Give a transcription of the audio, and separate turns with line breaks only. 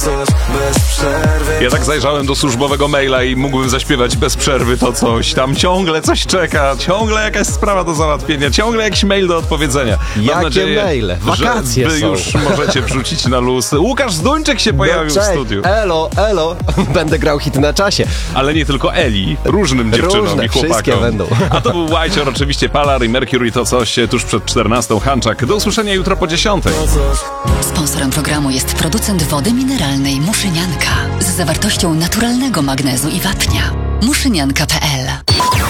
coś bez przerwy.
Ja tak zajrzałem do służbowego maila i mógłbym zaśpiewać bez przerwy to coś. Tam ciągle coś czeka, ciągle jakaś sprawa do załatwienia, ciągle jakiś mail do odpowiedzenia. Mam
Jakie
nadzieję,
maile? Wakacje
że wy
są.
już możecie wrzucić na luz. Łukasz Zduńczyk się pojawił w studiu.
Elo, elo. Będę grał hit na czasie.
Ale nie tylko Eli, różnym dziewczynom
Różne,
i chłopakom.
wszystkie będą.
A to był White, oczywiście Palar i Mercury to coś tuż przed 14. Hanczak. Do usłyszenia jutro po 10.
Sponsorem programu jest producent wody mineralnej Muszynianka z zawartością naturalnego magnezu i wapnia. Muszynianka.pl